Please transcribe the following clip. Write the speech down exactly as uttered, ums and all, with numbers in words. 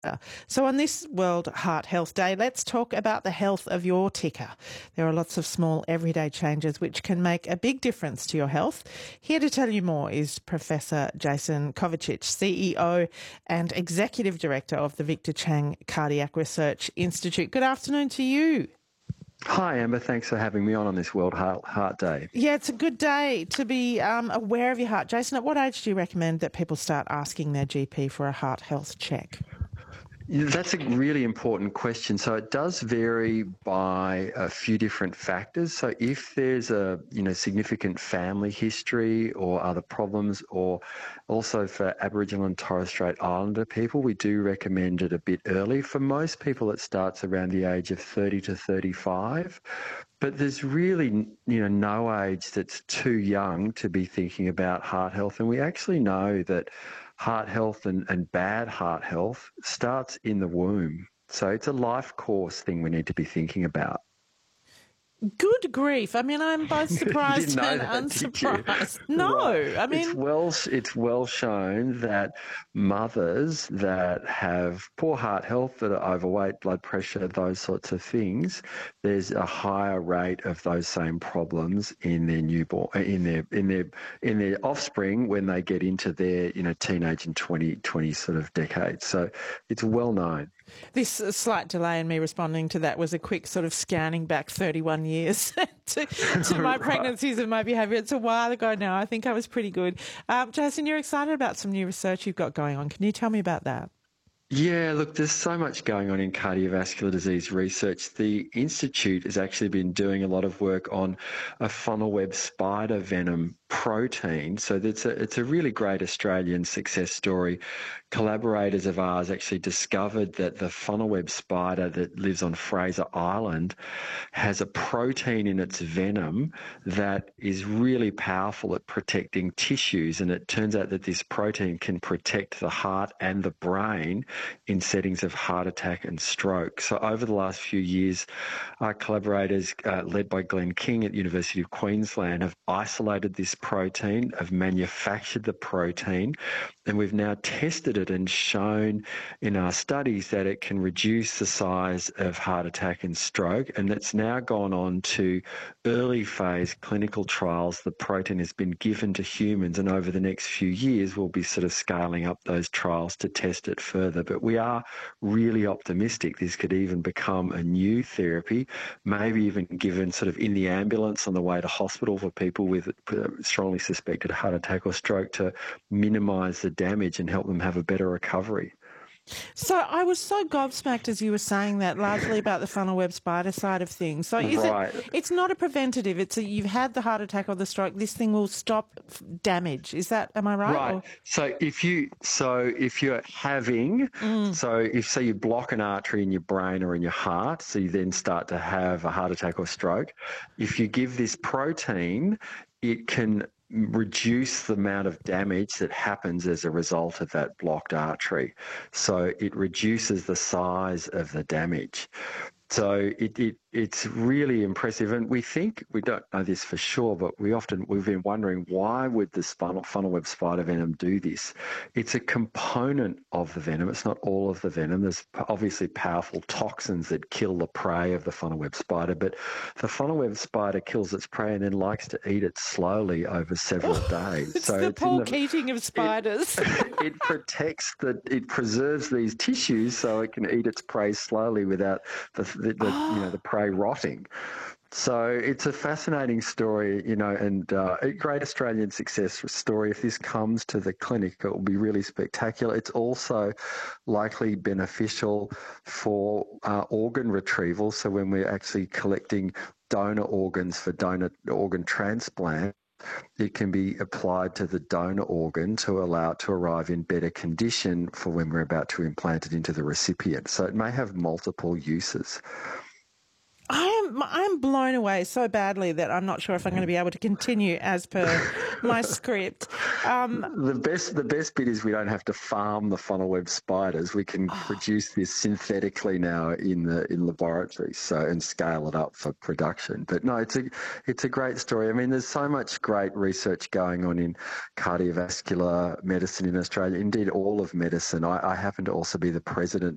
So on this World Heart Health Day, let's talk about the health of your ticker. There are lots of small everyday changes which can make a big difference to your health. Here to tell you more is Professor Jason Kovacic, C E O and Executive Director of the Victor Chang Cardiac Research Institute. Good afternoon to you. Hi, Amber. Thanks for having me on on this World Heart, Heart Day. Yeah, it's a good day to be um, aware of your heart. Jason, at what age do you recommend that people start asking their G P for a heart health check? That's a really important question. So it does vary by a few different factors. So if there's a you know significant family history or other problems, or also for Aboriginal and Torres Strait Islander people, we do recommend it a bit early. For most people, it starts around the age of thirty to thirty-five. But there's really you know no age that's too young to be thinking about heart health. And we actually know that heart health and, and bad heart health starts in the womb. So it's a life course thing we need to be thinking about. Good grief. I mean, I'm both surprised and that, unsurprised. No, right. I mean... It's well, it's well shown that mothers that have poor heart health, that are overweight, blood pressure, those sorts of things, there's a higher rate of those same problems in their newborn, in their in their in their offspring when they get into their you know teenage and twenty, twenty sort of decades. So it's well known. This slight delay in me responding to that was a quick sort of scanning back thirty-one years to, to my right. pregnancies and my behaviour. It's a while ago now. I think I was pretty good. Um, Jason, you're excited about some new research you've got going on. Can you tell me about that? Yeah, look, there's so much going on in cardiovascular disease research. The Institute has actually been doing a lot of work on a funnel web spider venom protein. So it's a, it's a really great Australian success story. Collaborators of ours actually discovered that the funnel web spider that lives on Fraser Island has a protein in its venom that is really powerful at protecting tissues. And it turns out that this protein can protect the heart and the brain in settings of heart attack and stroke. So over the last few years, our collaborators, uh, led by Glenn King at the University of Queensland, have isolated this protein, have manufactured the protein, and we've now tested it and shown in our studies that it can reduce the size of heart attack and stroke. And it's now gone on to early phase clinical trials. The protein has been given to humans, and over the next few years, we'll be sort of scaling up those trials to test it further. But we are really optimistic this could even become a new therapy, maybe even given sort of in the ambulance on the way to hospital for people with strongly suspected heart attack or stroke to minimise the damage and help them have a better recovery. So I was so gobsmacked as you were saying that, largely about the funnel web spider side of things. So is right. it? It's not a preventative. It's a, you've had the heart attack or the stroke. This thing will stop damage. Is that? Am I right? Right. Or? So if you so if you're having Mm. so if say you block an artery in your brain or in your heart, so you then start to have a heart attack or stroke. If you give this protein, it can reduce the amount of damage that happens as a result of that blocked artery. So it reduces the size of the damage. So it, it it's really impressive, and we think, we don't know this for sure, but we often, we've been wondering, why would this funnel, funnel web spider venom do this? It's a component of the venom. It's not all of the venom. There's obviously powerful toxins that kill the prey of the funnel web spider, but the funnel web spider kills its prey and then likes to eat it slowly over several days. It's so the it's Paul the, Keating of spiders. It, it protects the, it preserves these tissues so it can eat its prey slowly without the, the, the you know the prey rotting. So it's a fascinating story, you know, and uh, a great Australian success story. If this comes to the clinic, it will be really spectacular. It's also likely beneficial for uh, organ retrieval. So when we're actually collecting donor organs for donor organ transplant, it can be applied to the donor organ to allow it to arrive in better condition for when we're about to implant it into the recipient. So it may have multiple uses. I am I'm blown away so badly that I'm not sure if I'm going to be able to continue as per my script. Um, the best the best bit is we don't have to farm the funnel web spiders. We can oh. produce this synthetically now in the in laboratories, so and scale it up for production. But no, it's a it's a great story. I mean, there's so much great research going on in cardiovascular medicine in Australia. Indeed, all of medicine. I, I happen to also be the president